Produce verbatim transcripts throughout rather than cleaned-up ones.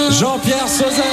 Jean-Pierre Sauzet.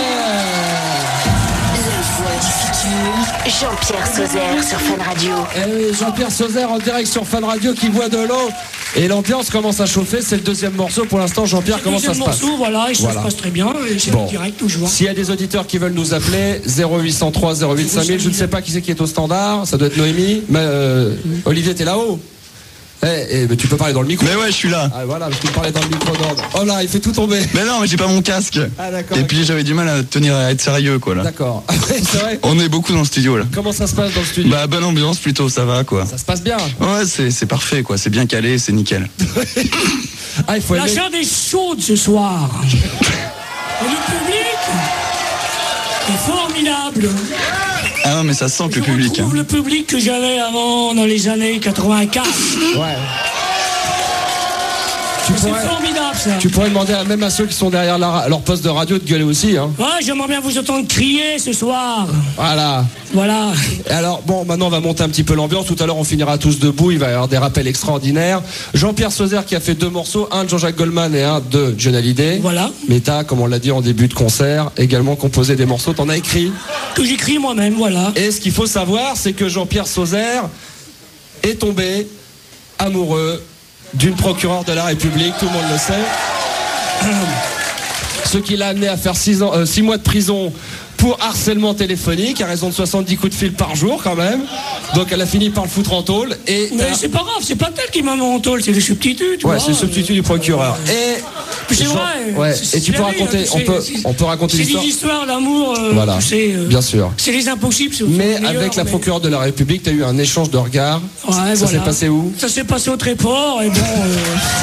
Jean-Pierre Sauzet sur Fun Radio. Et Jean-Pierre Sauzet en direct sur Fun Radio qui voit de l'eau. Et l'ambiance commence à chauffer, c'est le deuxième morceau. Pour l'instant, Jean-Pierre, comment ça se passe? Le deuxième morceau, voilà, et ça voilà. se passe très bien. Et c'est bon. en direct toujours. S'il y a des auditeurs qui veulent nous appeler, zéro huit cent trois zéro huit cinq mille, je ne sais pas qui c'est qui est au standard, ça doit être Noémie. Mais euh, Olivier, t'es là-haut? Eh, eh, mais tu peux parler dans le micro. Mais ouais, je suis là. Ah voilà, parce que tu parlais dans le micro d'ordre. Oh là, il fait tout tomber. Mais non, mais j'ai pas mon casque. Ah d'accord. Et puis j'avais du mal à tenir à être sérieux quoi là. D'accord. C'est vrai. On est beaucoup dans le studio là. Comment ça se passe dans le studio? Bah bonne ambiance plutôt, ça va quoi. Ça se passe bien. Ouais, c'est c'est parfait quoi, c'est bien calé, c'est nickel. Ah, il faut La aimer. chambre est chaude ce soir. Et le public est formidable. Ah non mais ça sent que le Je public. retrouve Hein. le public que j'avais avant dans les années quatre-vingt-quatre. Ouais. Tu C'est pourrais, formidable ça. tu pourrais demander à, même à ceux qui sont derrière la- leur poste de radio de gueuler aussi. Hein. Ouais, j'aimerais bien vous entendre crier ce soir. Voilà. Voilà. Et alors, bon, maintenant on va monter un petit peu l'ambiance. Tout à l'heure, on finira tous debout. Il va y avoir des rappels extraordinaires. Jean-Pierre Sauzet qui a fait deux morceaux, un de Jean-Jacques Goldman et un de John Hallyday. Voilà. Mais t'as, comme on l'a dit en début de concert, également composé des morceaux. T'en as écrit. Que j'écris moi-même, voilà. Et ce qu'il faut savoir, c'est que Jean-Pierre Sauzet est tombé amoureux d'une procureure de la République. Tout le monde le sait. Ce qui l'a amené à faire six ans, euh, six mois de prison pour harcèlement téléphonique à raison de soixante-dix coups de fil par jour quand même. Donc elle a fini par le foutre en tôle. Et Mais c'est pas grave, c'est pas elle qui m'a mis en tôle, c'est le substitut, tu ouais, vois. c'est le substitut du procureur. Et C'est Jean- vrai. ouais. c'est- Et tu c'est peux la vie, raconter, hein, tu on sais, peut, c'est- on peut raconter C'est l'histoire. des histoires d'amour, euh, Voilà, tu sais, euh, bien sûr. c'est les impossibles. c'est Mais le meilleur, avec la mais- procureure de la République, t'as eu un échange de regards. Ouais, Ça voilà. s'est passé où? Ça s'est passé au Tréport, et bon... euh,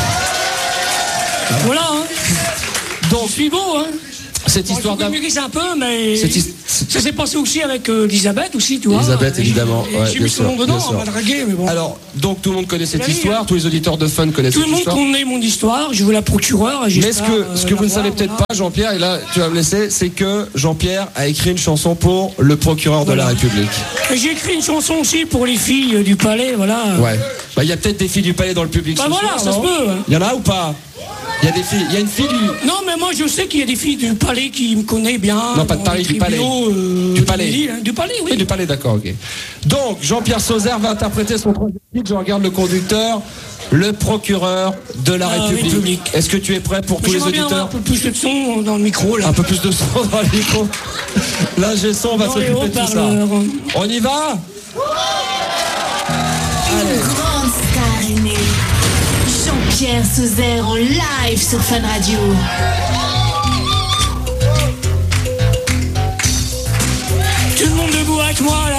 voilà, hein. Donc, Je suis beau, hein. cette histoire Bon, je d'amour. me un peu, mais Cette his- ça s'est passé aussi avec euh, Elisabeth aussi, tu vois. Elisabeth, Et évidemment, j'ai- ouais, J'ai bien mis son nom sûr, dedans, bien sûr. on va le draguer, mais bon. Alors, donc tout le monde connaît cette La vie, histoire, hein. tous les auditeurs de Fun connaissent Tout le cette monde histoire. connaît mon histoire, je veux la procureure. et Mais ce j'espère, que, euh, ce que vous ne la savez voir, peut-être voilà. pas, Jean-Pierre, et là tu vas me laisser, c'est que Jean-Pierre a écrit une chanson pour le procureur de Voilà. la République. Et j'ai écrit une chanson aussi pour les filles euh, du palais, voilà. Ouais. Bah il y a peut-être des filles du palais dans le public. Bah ce voilà, soir, ça non se peut, hein. Il y en a ou pas? Il y a des filles. Il y a une fille du. Non, mais moi je sais qu'il y a des filles du palais qui me connaissent bien. Non, pas de dans Paris, les du palais. tribunaux, euh, Du de palais. Lille, hein. Du palais, oui. Oui, du palais, d'accord, ok. Donc Jean-Pierre Sauzet va interpréter son troisième titre. Je regarde le conducteur, le procureur de la La République. République. Est-ce que tu es prêt pour Mais tous les j'aimerais bien avoir un auditeurs? peu plus de son dans le micro, là. Un peu plus de son dans le micro. L'ingé son, on va Dans les s'occuper de tout ça. haut-parleurs. On y va? Une grande star est née. Jean-Pierre Sauzet en live sur Fun Radio. Tout le monde debout avec moi, là.